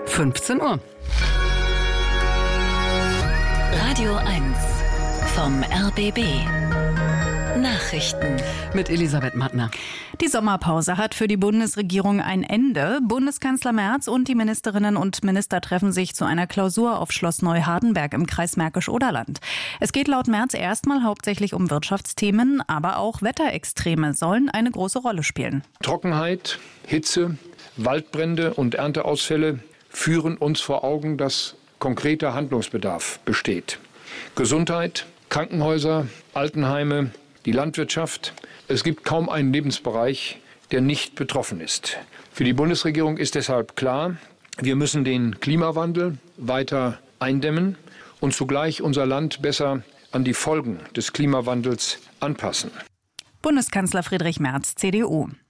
15 Uhr. Radio 1 vom RBB. Nachrichten. Mit Elisabeth Mattner. Die Sommerpause hat für die Bundesregierung ein Ende. Bundeskanzler Merz und die Ministerinnen und Minister treffen sich zu einer Klausur auf Schloss Neuhardenberg im Kreis Märkisch-Oderland. Es geht laut Merz erstmal hauptsächlich um Wirtschaftsthemen, aber auch Wetterextreme sollen eine große Rolle spielen. Trockenheit, Hitze, Waldbrände und Ernteausfälle führen uns vor Augen, dass konkreter Handlungsbedarf besteht. Gesundheit, Krankenhäuser, Altenheime, die Landwirtschaft. Es gibt kaum einen Lebensbereich, der nicht betroffen ist. Für die Bundesregierung ist deshalb klar, wir müssen den Klimawandel weiter eindämmen und zugleich unser Land besser an die Folgen des Klimawandels anpassen. Bundeskanzler Friedrich Merz, CDU.